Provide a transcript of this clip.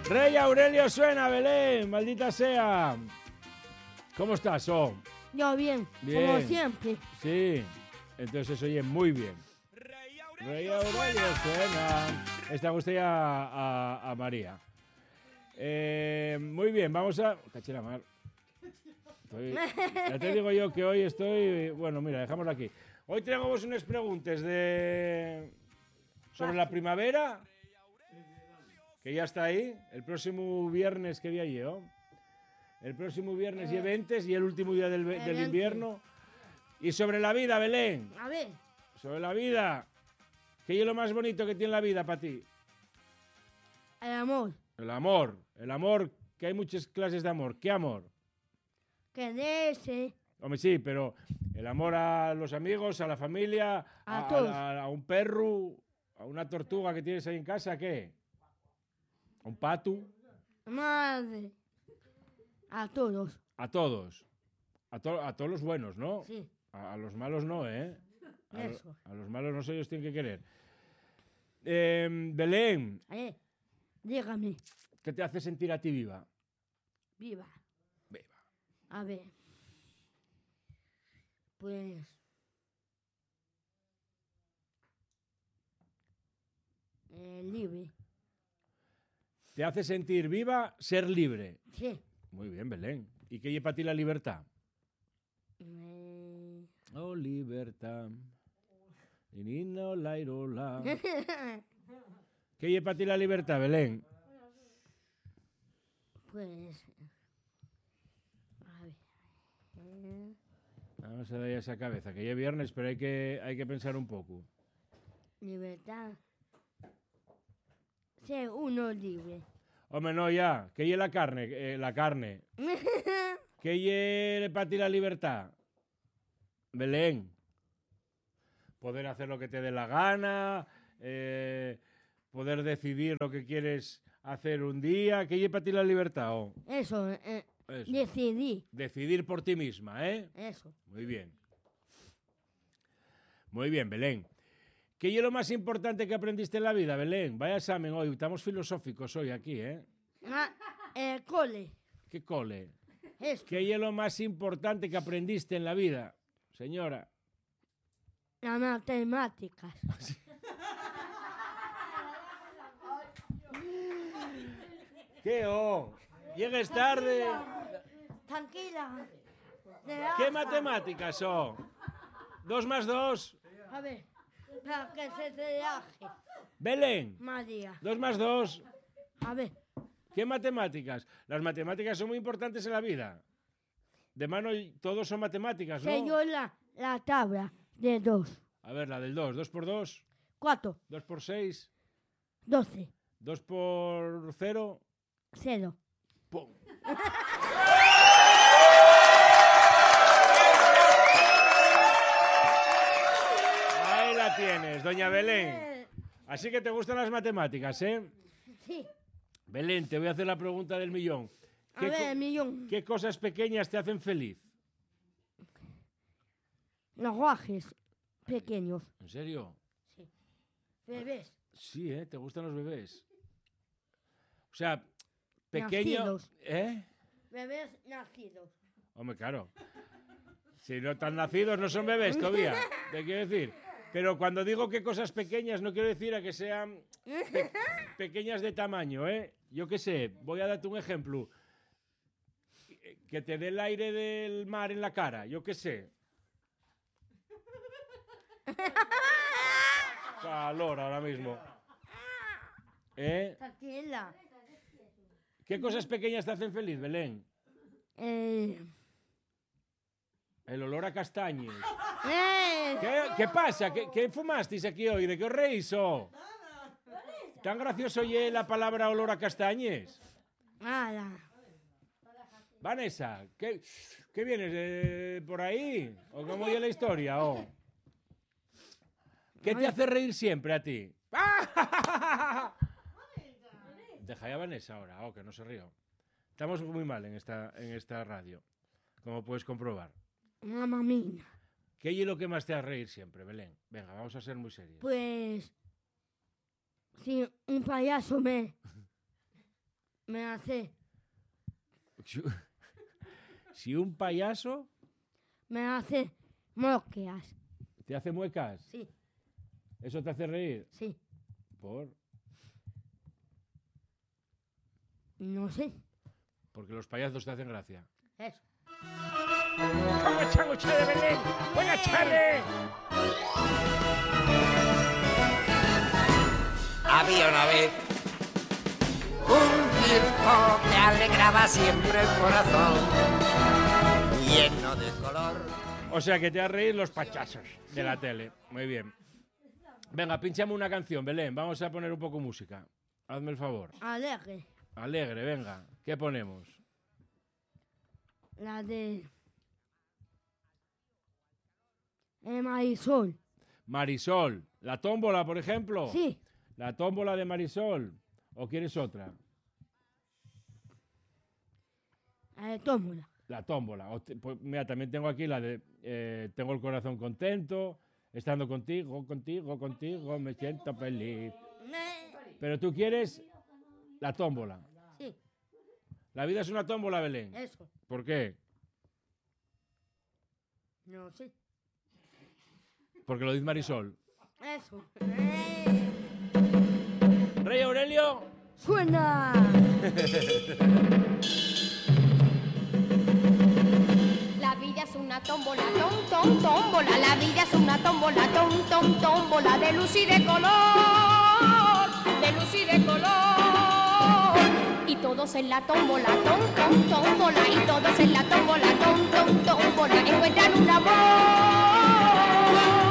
Rey Aurelio suena, Belén, maldita sea. ¿Cómo estás, Yo bien, Bien. como siempre. Sí, entonces oye muy bien. Rey Aurelio suena. Esta gusta ya a María. Muy bien, vamos a... Cachera mar. Ya te digo yo que hoy estoy... Bueno, mira, dejámoslo aquí. Hoy tenemos unas preguntas sobre la primavera, que ya está ahí. El próximo viernes, ¿qué día llevo? El próximo viernes y 20 y el último día del invierno. Y sobre la vida, Belén. A ver, Sobre la vida. ¿Qué es lo más bonito que tiene la vida para ti? el amor. El amor. El amor, que hay muchas clases de amor. ¿Qué amor? Quererse. Hombre, sí, pero el amor a los amigos, a la familia, A todos. a un perro, a una tortuga que tienes ahí en casa, ¿qué? ¿A un pato? Madre. A todos. A todos. A todos los buenos, ¿no? Sí, A los malos no, ¿eh? eso. A los malos no se ellos tienen que querer. Belén, A ver, dígame. ¿qué te hace sentir a ti viva? Viva. Viva. A ver. Pues... libre. ¿Te hace sentir viva ser libre? Sí. Muy bien, Belén. ¿Y qué lleva para ti la libertad? Oh, libertad. Inino, la irola. ¿Qué lleva para ti la libertad, Belén? Pues... A ver. Vamos a darle esa cabeza, que ya es viernes, pero hay que pensar un poco. Libertad. Ser uno libre. Hombre, no, ya. ¿Qué lleva la carne? La carne. ¿Qué lleva para ti la libertad? Belén. Poder hacer lo que te dé la gana, poder decidir lo que quieres hacer un día. ¿Qué lleva para ti la libertad? Eso, Eso. decidí. Decidir por ti misma, ¿eh? Eso. Muy bien. Muy bien, Belén. ¿Qué es lo más importante que aprendiste en la vida, Belén? Vaya examen hoy, estamos filosóficos hoy aquí, ¿eh? El cole. ¿Qué cole? Esto. ¿Qué es lo más importante que aprendiste en la vida, señora? Las matemáticas. ¿Qué, Llegues tarde. Tranquila. ¿Qué matemáticas son? 2 más 2. A ver, para que se relaje. Belén, María. 2 más 2. A ver, ¿Qué matemáticas? Las matemáticas son muy importantes en la vida. De mano, todos son matemáticas, ¿no? sé yo la tabla de 2. A ver, la del 2. 2 por 2. 4, 2 por 6. 12, 2 por 0. 0. ¡Pum! Ahí la tienes, doña Belén. Así que te gustan las matemáticas, ¿eh? Sí. Belén, te voy a hacer la pregunta del millón. A ver, millón. ¿Qué cosas pequeñas te hacen feliz? Los guajes pequeños. ¿En serio? Sí. Bebés. Sí, ¿eh? ¿Te gustan los bebés? O sea, pequeño... Nacidos. ¿Eh? Bebés nacidos. Hombre, claro. Si no están nacidos, no son bebés todavía. Te quiero decir. Pero cuando digo que cosas pequeñas, no quiero decir a que sean pequeñas de tamaño, ¿eh? Yo qué sé, voy a darte un ejemplo. Que te dé el aire del mar en la cara, yo qué sé. Calor ahora mismo. ¿Eh? Tranquila. ¿Qué cosas pequeñas te hacen feliz, Belén? El olor a castañes. ¿Qué pasa? ¿Qué fumasteis aquí hoy? ¿De qué os reís? ¿Tan gracioso oye la palabra olor a castañes? Nada. Vanessa, ¿qué vienes por ahí? ¿O cómo oye la historia? ¿Qué te hace reír siempre a ti? Deja ya a Vanessa ahora, que no se río. Estamos muy mal en esta radio, como puedes comprobar. Mamma mía. ¿Qué es lo que más te hace reír siempre, Belén? Venga, vamos a ser muy serios. Pues... si un payaso me Me hace. Si un payaso Me hace mosqueas. te hace muecas, Sí, ¿eso te hace reír? sí. ¿Por? No sé. Porque los payasos te hacen gracia. Eso. ¿Cómo están ustedes, Belén? ¡Buenas tardes! Había una vez un circo que alegraba siempre el corazón, lleno de color. O sea, que te has reír los payasos de la tele. Muy bien. Venga, pinchame una canción, Belén. Vamos a poner un poco música. Hazme el favor. Alegre. Alegre, venga. ¿Qué ponemos? La de. Marisol. Marisol. ¿La tómbola, por ejemplo? Sí. ¿La tómbola de Marisol? ¿O quieres otra? La de tómbola. La tómbola. Pues mira, también tengo aquí la de tengo el corazón contento, estando contigo, me siento feliz. Pero tú quieres la tómbola. Sí. La vida es una tómbola, Belén. Eso. ¿Por qué? No sé. Porque lo dice Marisol. Eso. Rey Aurelio. ¡Suena! La vida es una tómbola, tómbola. La vida es una tómbola, tómbola. De luz y de color, de luz y de color. Y todos en la tómbola, tómbola. Y todos en la tómbola, tómbola. Encuentran un amor.